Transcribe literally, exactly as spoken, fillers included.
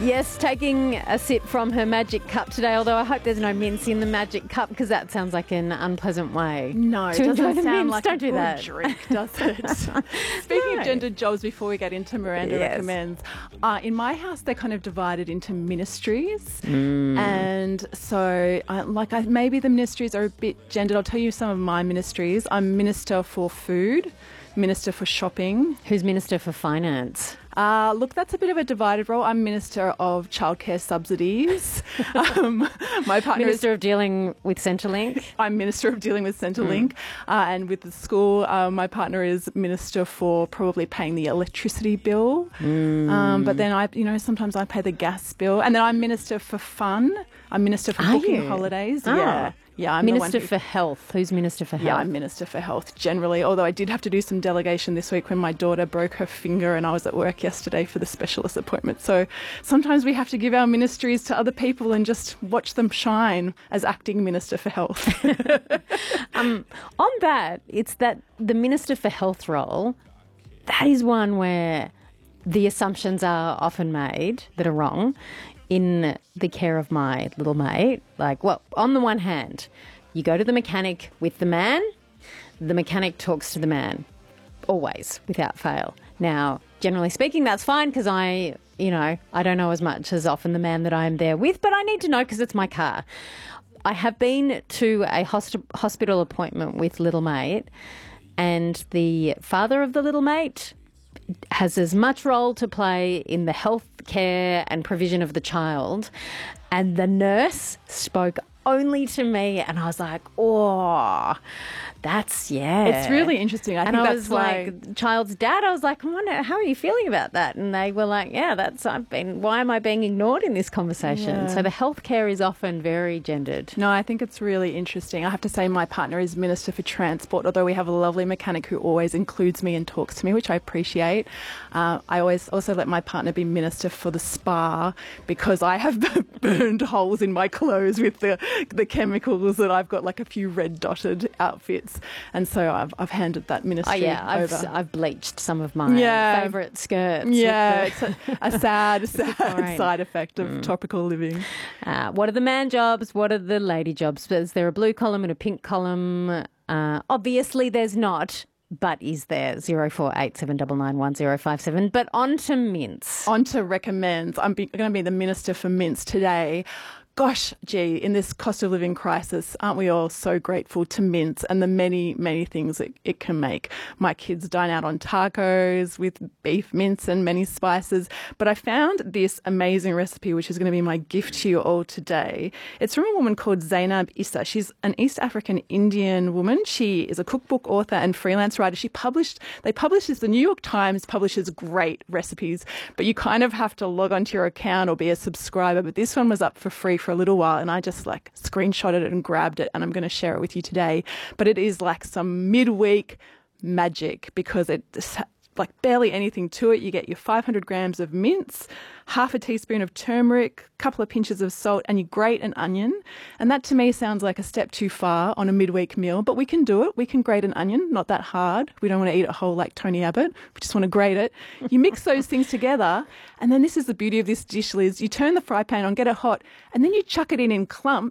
Yes, taking a sip from her magic cup today, although I hope there's no mince in the magic cup because that sounds like an unpleasant way. No, it to enjoy doesn't the sound mince. like Don't a do good that. drink, does it? Speaking No. of gendered jobs, before we get into Miranda Yes. Recommends, uh, in my house they're kind of divided into ministries. Mm. And so, uh, like, I, maybe the ministries are a bit gendered. I'll tell you some of my ministries. I'm Minister for Food, Minister for Shopping. Who's Minister for Finance? Uh, look, that's a bit of a divided role. I'm Minister of Childcare Subsidies. um, my partner Minister is, of Dealing with Centrelink. I'm Minister of Dealing with Centrelink. Mm. Uh, and with the school, uh, my partner is Minister for probably paying the electricity bill. Mm. Um, but then I, you know, sometimes I pay the gas bill. And then I'm Minister for Fun. I'm Minister for Are Booking you? Holidays. Oh. Yeah. Yeah, I'm Minister the one who, for Health. Who's Minister for Health? Yeah, I'm Minister for Health generally, although I did have to do some delegation this week when my daughter broke her finger and I was at work yesterday for the specialist appointment. So sometimes we have to give our ministries to other people and just watch them shine as acting Minister for Health. um, on that, it's that the Minister for Health role, that is one where the assumptions are often made that are wrong in the care of my little mate. Like, well, on the one hand, you go to the mechanic with the man, the mechanic talks to the man, always, without fail. Now, generally speaking, that's fine because I, you know, I don't know as much as often the man that I am there with, but I need to know because it's my car. I have been to a host- hospital appointment with little mate, and the father of the little mate has as much role to play in the health care and provision of the child. And the nurse spoke only to me, and I was like, oh, that's, yeah. It's really interesting. I and think I that's was why... like, child's dad, I was like, I wonder, how are you feeling about that? And they were like, yeah, that's, I've been, why am I being ignored in this conversation? Yeah. So the healthcare is often very gendered. No, I think it's really interesting. I have to say my partner is Minister for Transport, although we have a lovely mechanic who always includes me and talks to me, which I appreciate. Uh, I always also let my partner be Minister for the Spa because I have burned holes in my clothes with the, the chemicals that I've got like a few red dotted outfits. And so I've I've handed that ministry oh, yeah, I've, over. I've bleached some of my yeah. favourite skirts. Yeah, the... it's a, a sad, sad side effect of mm. tropical living. Uh, what are the man jobs? What are the lady jobs? Is there a blue column and a pink column? Uh, obviously there's not. But is there? zero four eight seven nine nine one zero five seven. But on to mince. On to recommends. I'm going to be the Minister for Mince today. Gosh, gee, in this cost of living crisis, aren't we all so grateful to mince and the many, many things it, it can make? My kids dine out on tacos with beef mince and many spices, but I found this amazing recipe, which is going to be my gift to you all today. It's from a woman called Zainab Issa. She's an East African Indian woman. She is a cookbook author and freelance writer. She published, they publish this, the New York Times publishes great recipes, but you kind of have to log onto your account or be a subscriber, but this one was up for free for a little while and I just like screenshotted it and grabbed it and I'm going to share it with you today. But it is like some midweek magic because it's like barely anything to it. You get your five hundred grams of mince, half a teaspoon of turmeric, a couple of pinches of salt, and you grate an onion. And that to me sounds like a step too far on a midweek meal, but we can do it. We can grate an onion, not that hard. We don't want to eat it whole like Tony Abbott. We just want to grate it. You mix those things together, and then this is the beauty of this dish, Liz. You turn the fry pan on, get it hot, and then you chuck it in in clumps.